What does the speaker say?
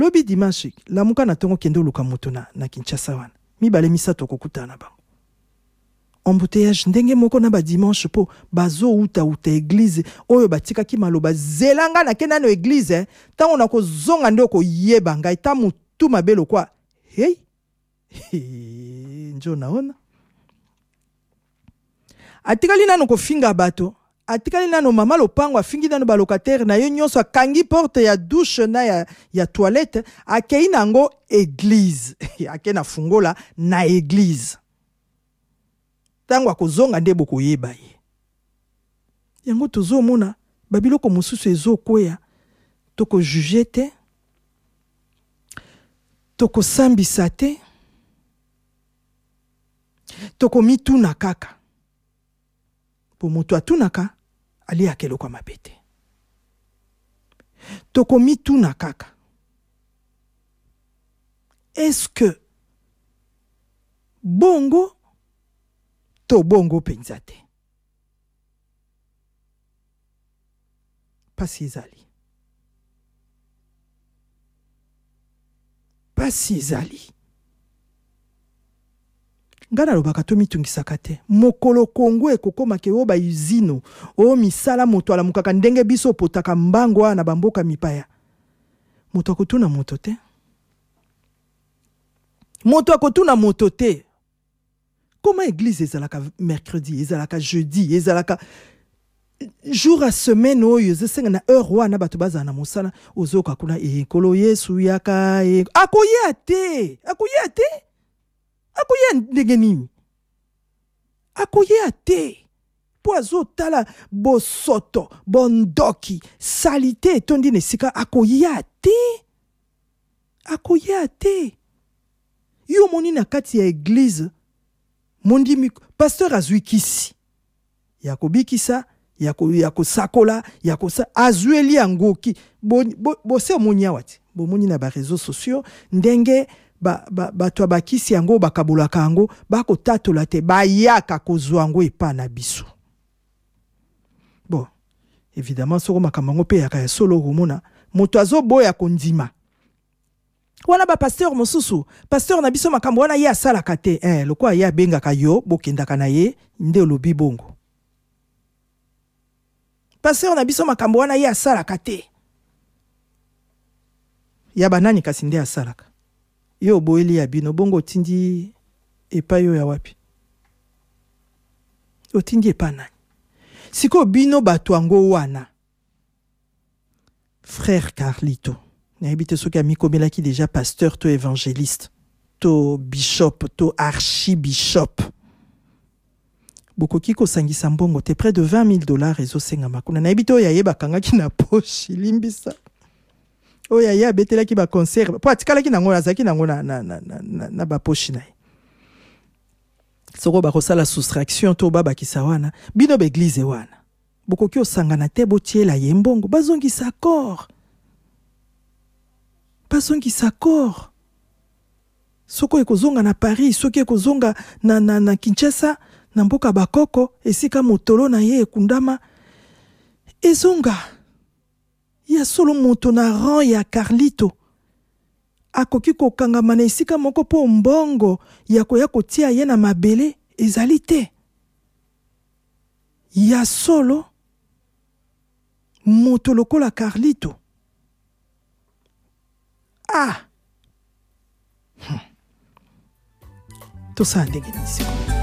Lobi dimanche, la muka na tongo kendo luka moto na Kinshasa wana. Mibale misato kokutana bango. Embouteillage ndenge moko na ba dimanche po bazo uta église oyo batika ki maloba zelanga na kena no église tango na ko zonga ndoko yeba ngai ta mutu mabelo kwa hey njo naona atikali nano ko finga bato atikali nano mama lopango afingi nano ba locataire na yo nyonso akangi porte ya douche na ya toilette akei nango église akena fungola na église tango akozonga nde bokoyeba ye yango tozomona babiloko mosusu ezokwea toko juge te toko sambisa te toko mituna kaka po moto atunaka ali akeloko mabe te toko mituna kaka est-ce que bongo to bongo penza te pasi ezali ngana lobaka to mitungisaka te mokolo Kongo ekokoma ke oba usino o misala moto ala mukaka ndenge biso potaka mbango na bamboka mipaya moto akotuna moto te Comment église ezalaka mercredi, ezalaka jeudi, ezalaka jour à semaine oyo zesenga na heure wana bato baza na mosala ozoka kuna ekolo Yesu yaka akoya te ndenge nini akoya te po azotala bosoto bondoki salite etondi na sika akoya te yo moni na kati ya église mondi pasteur azwi kisi yakobikisa yako sakola yako azueli yangoki bose omoni awati bomoni na ba réseaux sociaux ndenge bato bakisi yango bakabolaka yango bakotatola te bayaka kozwa yango epa na biso bon évidemment soko makambo pe yaka ya solo komona moto azoboya kondima wana ba pasteur mosusu pasteur na biso makambo wana ye asalaka te lokwa ye abengaka yo bokendaka na ye nde olobi bongo pasteur na biso makambo wana ye asalaka te ya banani kasi nde asalaka yo boeli ya bino bongo tindi epa yo ya wapi otindi epa nani siko bino bato yango wana frère Carlito n'habite ce qui a mis comme là qui déjà pasteur, to évangéliste, to bishop, to archibishop. Beaucoup qui ko sangi sambongo te près de $20,000 et zo senga makuna. N'habite oyaye bakanga ki na poche limbisa. Oyaye abetela ki ba conserve. Po atikala ki nango azaki nango na ba poche na. Soko ba kosala soustraction to baba kisawana. Bino ba église wana. Beaucoup ki osanga na te botiela yembongo bazongi sakor. Pasongi sakor. Soko ekozonga na Paris, soko ekozonga na Kinshasa, na mboka bakoko, esika motolo na ye ekundama. Ezonga. Ya solo moto na rang ya Carlito. Akoki kokangama na esika moko po mbongo ya koya kotia ye na mabele ezali te. Ya solo moto lokola Carlito. Tout ça ndenge nisi.